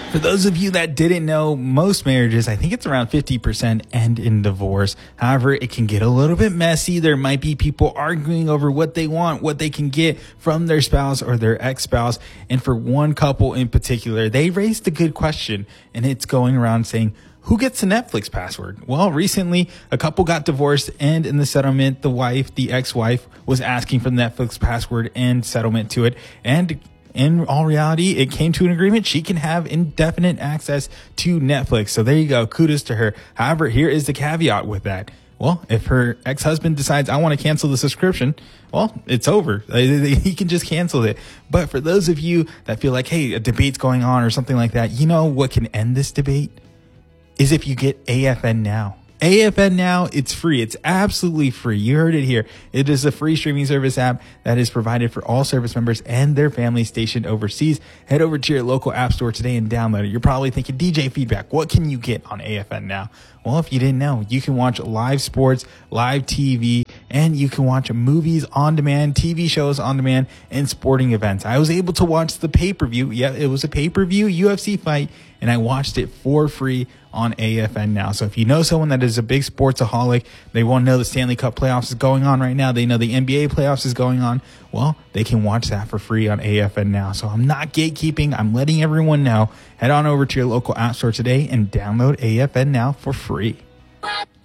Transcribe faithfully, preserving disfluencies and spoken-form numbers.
For those of you that didn't know, most marriages, I think it's around fifty percent, end in divorce. However, it can get a little bit messy. There might be people arguing over what they want, what they can get from their spouse or their ex-spouse. And for one couple in particular, they raised a good question, and it's going around saying, who gets the Netflix password? Well, recently, a couple got divorced, and in the settlement, the wife, the ex-wife, was asking for the Netflix password and settlement to it. And in all reality, it came to an agreement. She can have indefinite access to Netflix. So there you go. Kudos to her. However, here is the caveat with that. Well, if her ex-husband decides, I want to cancel the subscription, well, it's over. He can just cancel it. But for those of you that feel like, hey, a debate's going on or something like that, you know what can end this debate? Is if you get A F N Now. A F N Now, it's free. It's absolutely free. You heard it here. It is a free streaming service app that is provided for all service members and their families stationed overseas. Head over to your local app store today and download it. You're probably thinking, D J Feedback, what can you get on A F N Now? Well, if you didn't know, you can watch live sports, live T V, and you can watch movies on demand, T V shows on demand, and sporting events. I was able to watch the pay-per-view. Yeah, it was a pay-per-view U F C fight, and I watched it for free on A F N Now. So if you know someone that is a big sportsaholic, they won't know the Stanley Cup playoffs is going on right now, they know the N B A playoffs is going on, well, they can watch that for free on A F N Now. So I'm not gatekeeping. I'm letting everyone know. Head on over to your local app store today and download A F N Now for free.